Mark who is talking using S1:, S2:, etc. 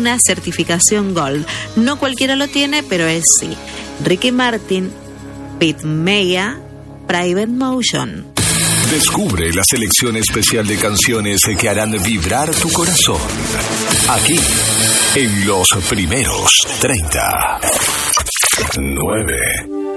S1: una certificación Gold. No cualquiera lo tiene, pero él sí. Ricky Martin, Pete Maya, Private Motion.
S2: Descubre la selección especial de canciones que harán vibrar tu corazón. Aquí, en los primeros 30. 9.